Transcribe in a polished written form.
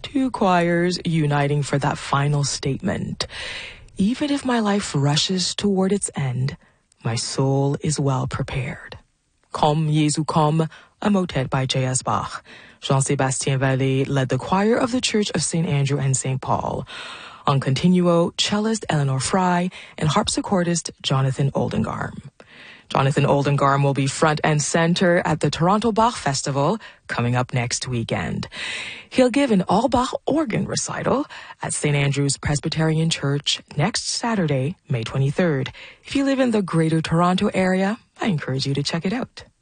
Two choirs uniting for that final statement. Even if my life rushes toward its end, my soul is well prepared. Komm, Jesu, komm, a motet by J.S. Bach. Jean-Sébastien Vallée led the choir of the Church of St. Andrew and St. Paul. On continuo, cellist Eleanor Fry and harpsichordist Jonathan Oldengarm. Jonathan Oldengarm will be front and center at the Toronto Bach Festival coming up next weekend. He'll give an all-Bach organ recital at St. Andrew's Presbyterian Church next Saturday, May 23rd. If you live in the Greater Toronto area, I encourage you to check it out.